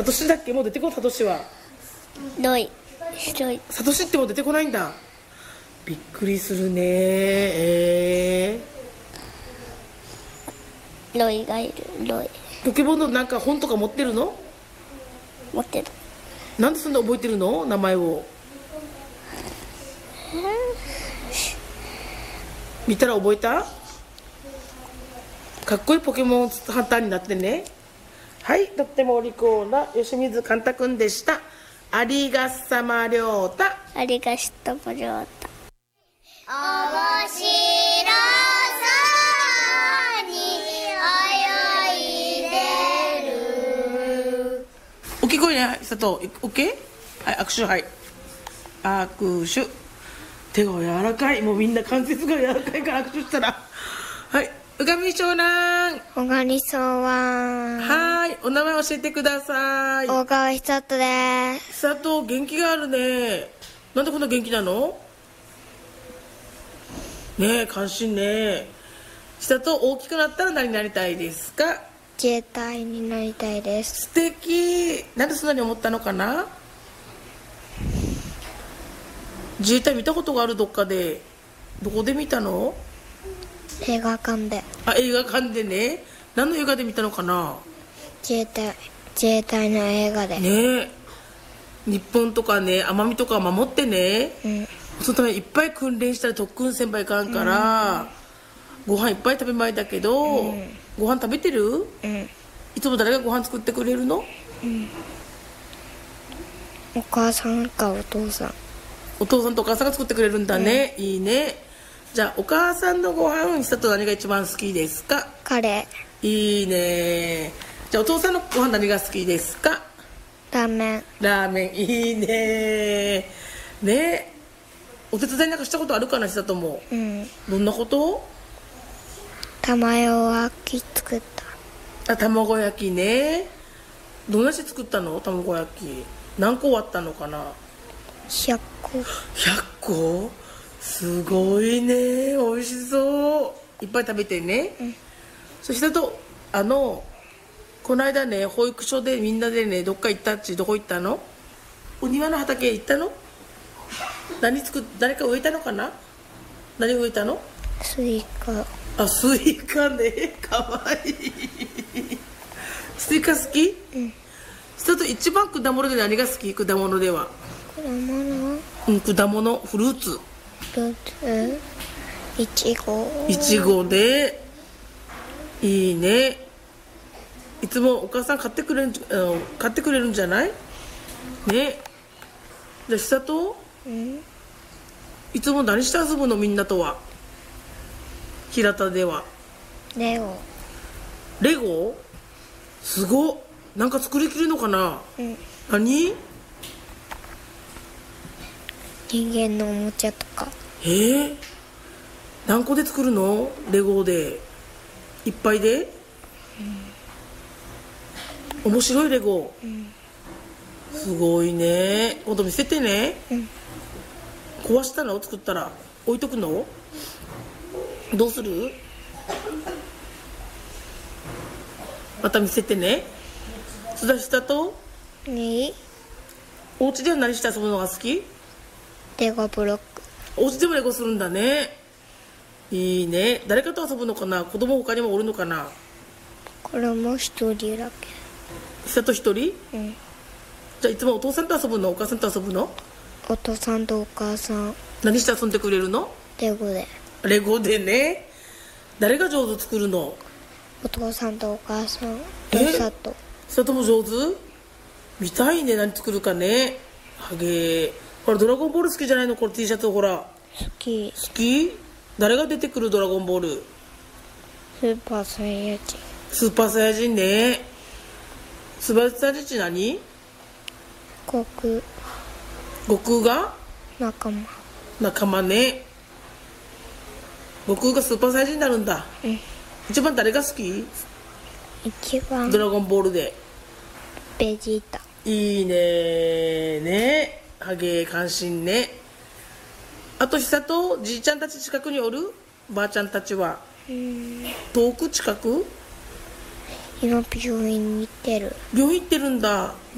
トシだっけ？もう出てこん、サトシは。 ロイ、白い。 サトシってもう出てこないんだ。びっくりするね。 ロイがいる。ロイポケモンのなんか本とか持ってるの？ 持ってる。 なんでそんな覚えてるの？名前を見たら覚えた？かっこいいポケモンハンターになってね。はい、とってもお利口な吉水寛太くんでした。ありがさまりょうた。 ありがしともりょうた。 おもしろそうに泳いでる。 大きい声ね、佐藤。オッケー？はい、握手、はい。握手。手が柔らかい。もうみんな関節が柔らかいから握手したら。はい、うがみ湘南。 小狩そうははい、お名前教えてください。 大川久人です。 佐藤、元気があるね。なんでこんな元気なの？ねえ、関心ね。佐藤、大きくなったら何になりたいですか？ 自衛隊になりたいです。 素敵。なんでそんなに思ったのかな？自衛隊見たことがある？どっかで。どこで見たの？ 映画館で。 あ、映画館でね。何の映画で見たのかな？ 自衛隊の映画で。 ねえ、日本とかね、奄美とか守ってね、そのためいっぱい訓練したら特訓せんばいかんから、ご飯いっぱい食べまいだけど、ご飯食べてる？いつも誰がご飯作ってくれるの？ お母さんかお父さん。 お父さんとお母さんが作ってくれるんだね。いいね。じゃあお母さんのご飯したと何が一番好きですか？ カレいいね。じゃあお父さんのご飯何が好きですか？ ー、ラーメン。 ラーメン。いいね。ね、お手伝いなんかしたことあるかな、久とも。どんなこと？ 卵焼き作った。 あ、卵焼きね。どんなし作ったの？卵焼き何個割ったのかな 100個。 ？100個？すごいね。美味しそう。いっぱい食べてね。そしたとこの間ね、保育所でみんなでね、どっか行ったっち。どこ行ったの？お庭の畑行ったの？誰か植えたのかな？何植えたの？ スイカ。 あ、スイカね。かわいい。スイカ好き？ちょっと一番果物で何が好き？果物では。 果物？ 果物、フルーツ。 いちご。 いちごで。いいね。いつもお母さん買ってくれるんじゃない？ね。じゃあ久と？いつも何して遊ぶの？みんなとは。平田では。 レゴ。 レゴ？すごっ。なんか作りきるのかな？何？ 人間のおもちゃとか。 何個で作るの？レゴでいっぱいで？面白いレゴ。すごいね。今度見せてね。壊したの？作ったら置いとくの？どうする？また見せてね。津田下とお家では何して遊ぶのが好き？ レゴブロック。 お家でもレゴするんだね。いいね。誰かと遊ぶのかな？子供他にもおるのかな？ これも一人だけ。 久と一人？じゃあいつもお父さんと遊ぶの？お母さんと遊ぶの？ お父さんとお母さん。 何して遊んでくれるの？ レゴで。 レゴでね。誰が上手作るの？ お父さんとお母さん。久と。 久とも上手？見たいね。何作るかね。はげー。ほらドラゴンボール好きじゃないの？これ T シャツ。ほら好き。 好き？誰が出てくる？ドラゴンボール。 スーパーサイヤ人。 スーパーサイヤ人ね。スーパーサイヤ人って何？ 悟空が仲間ね。悟空がスーパーサイヤ人になるんだ。一番誰が好き？ 一番ドラゴンボールでベジータ。 いいね。ね、はげー関心ね。あと久とじいちゃんたち近くにおる？ばあちゃんたちは遠く近く？ 今病院に行ってる。 病院行ってるんだ。